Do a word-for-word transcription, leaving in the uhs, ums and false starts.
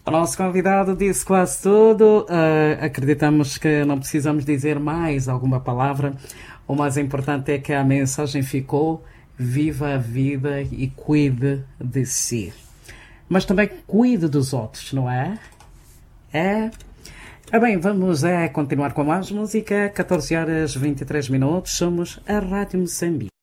O nosso convidado disse quase tudo. Uh, acreditamos que não precisamos dizer mais alguma palavra. O mais importante é que a mensagem ficou: viva a vida e cuide de si. Mas também cuide dos outros, não é? É. Ah, bem, vamos é, continuar com mais música. catorze horas e vinte e três minutos. Somos a Rádio Moçambique.